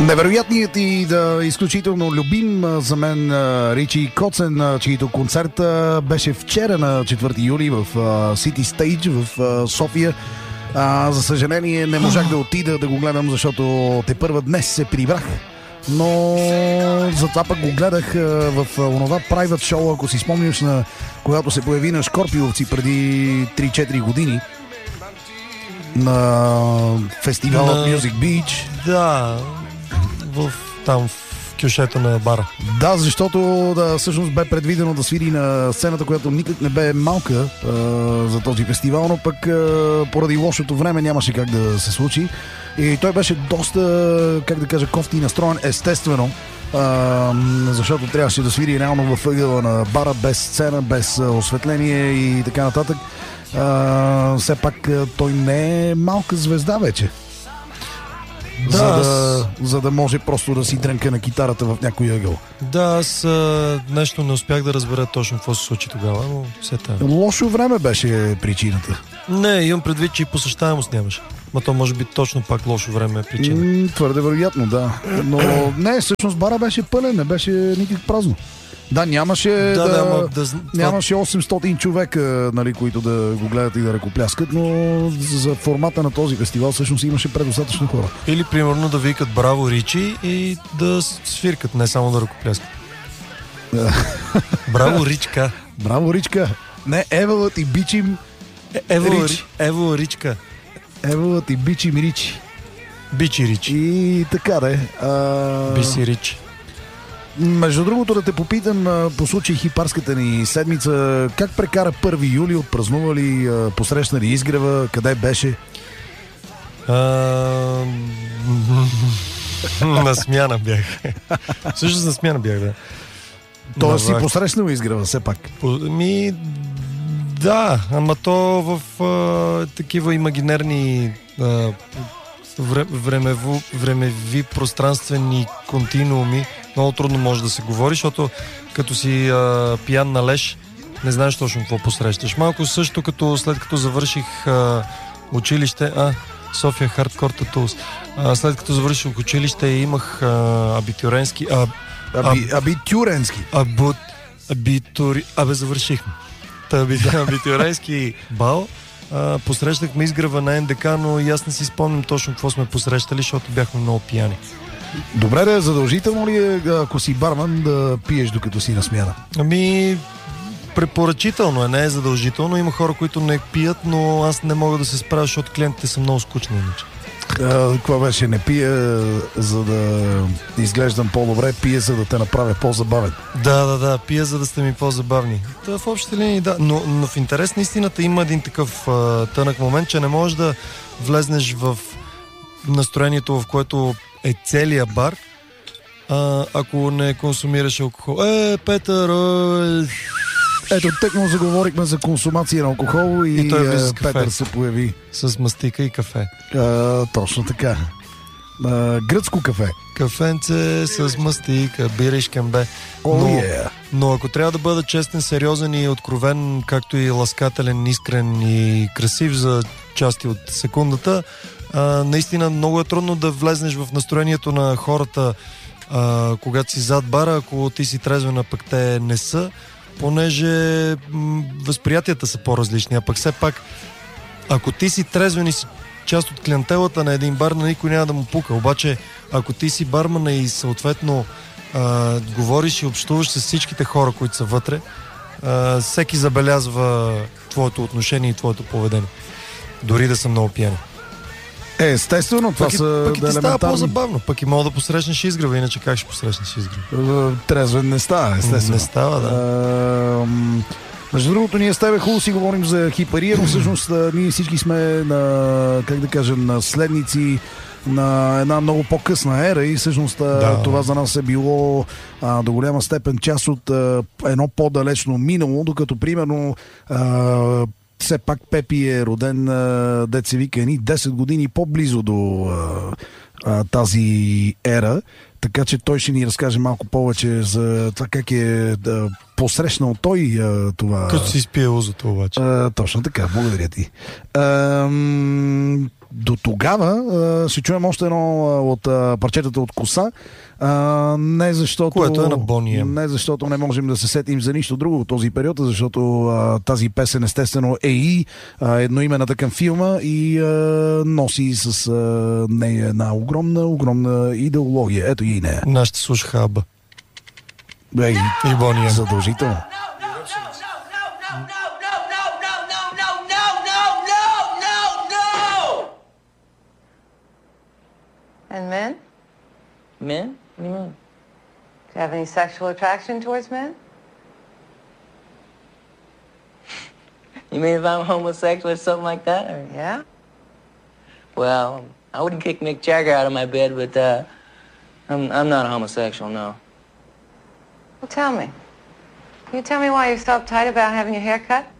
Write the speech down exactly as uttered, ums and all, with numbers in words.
Невероятният и да, изключително любим за мен Ричи Коцен, чието концерт беше вчера на четвърти юли в City Stage в София. А, за съжаление не можах да отида да го гледам, защото те първа днес се прибрах. Но затова пък го гледах в онова private шоу, ако си спомняш, на когато се появи на Шкорпиовци преди три-четири години на фестивал на... Music Beach. Да, в, там в кюшето на бара. Да, защото да, всъщност бе предвидено да свири на сцената, която никак не бе малка а, за този фестивал, но пък а, поради лошото време нямаше как да се случи. И той беше доста, как да кажа, кофти настроен, естествено, а, защото трябваше да свири реално в ъгъла на бара, без сцена, без осветление и така нататък. А, все пак той не е малка звезда вече. Да, за, да, за да може просто да си дрънка на китарата в някой ъгъл. Да, аз а, нещо не успях да разбера точно какво се случи тогава, но все така. Лошо време беше причината. Не, имам предвид, че и посещаемост нямаше. Ма то може би точно пак лошо време е причина. М, твърде вероятно, да. Но не, всъщност бара беше пълен, не беше никак празно. Да, нямаше да, да, да, да, нямаше осемстотин човека, нали, които да го гледат и да ръкопляскат, но за формата на този фестивал всъщност имаше предостатъчно хора. Или примерно да викат браво Ричи и да свиркат, не само да ръкопляскат. Браво Ричка. Браво Ричка. Не, евала ти бичим е, Ево, Рич. Ево Ричка. Евала ти бичим Ричи. Бичи Ричи. И така да е. А... Биси Ричи. Между другото да те попитам по случай хипарската ни седмица, как прекара първи юли, отпразнува ли, посрещна ли изгрева, къде беше? А... на смяна бях. Също на смяна бях, да. Тоест си посрещнал изгрева все пак? Ми... Да, ама то в а, такива имагинерни а, времево, времеви пространствени континууми много трудно може да се говори, защото като си а, пиян на леш, не знаеш точно какво посрещаш. Малко също като след като завърших а, училище, а, София Хардкор Татулс, след като завърших училище имах а, абитюренски, а, Аби, а, абитюренски? Абут, абитури, абе завършихме. Абитюренски бал. А, посрещахме изгрева на ен де ка, но и аз не си спомням точно какво сме посрещали, защото бяхме много пияни. Добре, да, задължително ли е, ако си барман, да пиеш докато си на смяна? Ами, препоръчително е, не е задължително. Има хора, които не пият, но аз не мога да се справя, защото клиентите са много скучни. Какво беше? Не пия, за да изглеждам по-добре, пия, за да те направя по-забавен. Да, да, да, пия, за да сте ми по-забавни. Да, в общите линии, да. Но, но в интерес на истината има един такъв а, тънък момент, че не можеш да влезнеш в настроението, в което е целият бар, а, ако не консумираш алкохол. Е, Петър, е... Ето, тъкмо заговорихме за консумация на алкохол и, и той е, Петър се появи. С мастика и кафе. А, точно така. А, гръцко кафе. Кафенце с мастика, бира и шкембе. Oh, но, yeah. но ако трябва да бъда честен, сериозен и откровен, както и ласкателен, искрен и красив за части от секундата, а, наистина много е трудно да влезнеш в настроението на хората, а, когато си зад бара, ако ти си трезвен, а пък те не са, понеже м- възприятията са по-различни, а пък все пак ако ти си трезвен и си част от клиентелата на един бар, на никой няма да му пука. Обаче, ако ти си бармана и съответно а, говориш и общуваш с всичките хора, които са вътре, а, всеки забелязва твоето отношение и твоето поведение. Дори да са много пияни. Е, естествено, това пък, са пък и ти става по-забавно. Пък и мога да посрещнеш изгрева, иначе как ще посрещнеш изгрева? Трезвен не става, естествено. Не става, да. А, между другото, ние с тебе хубаво си говорим за хипария, но всъщност ние всички сме на, как да кажем, наследници на една много по-късна ера и всъщност да. Това за нас е било а, до голяма степен част от а, едно по-далечно минало, докато примерно а, все пак Пепи е роден, дет се вика, едни десет години по-близо до а, а, тази ера, така че той ще ни разкаже малко повече за това как е да, посрещнал той а, това... Като си изпие узото обаче. А, точно така, благодаря ти. А, до тогава а, ще чуем още едно а, от а, парчетата от Коса. А, не защото... Което е на Бони Ем. Не защото не можем да се сетим за нищо друго от този период, защото а, тази песен естествено е и а, едноимената към филма и а, носи с а, нея една огромна, огромна идеология. Ето и нея. Нашите слушаха Аба. Ей, и Бони Ем. Задължително. And men? Men? What do you mean? Do you have any sexual attraction towards men? You mean if I'm homosexual or something like that? Or... Yeah? Well, I wouldn't kick Mick Jagger out of my bed, but uh, I'm I'm not a homosexual, no. Well, tell me. Can you tell me why you're so uptight about having your hair cut?